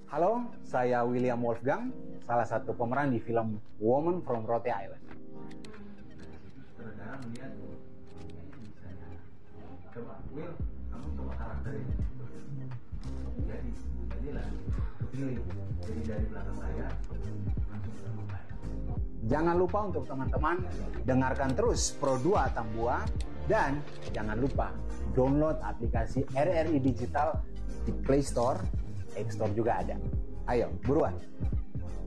Halo, saya William Wolfgang, salah satu pemeran di film Woman from Rhode Island. Sutradara melihat kayaknya bisa ya. Coba Will, kamu coba karakter ini. Jadilah kepilih. Jadi dari belakang layar langsung ke belakang layar. Jangan lupa untuk teman-teman dengarkan terus Pro2 Tambua dan jangan lupa download aplikasi RRI Digital di Play Store, App Store juga ada. Ayo, buruan!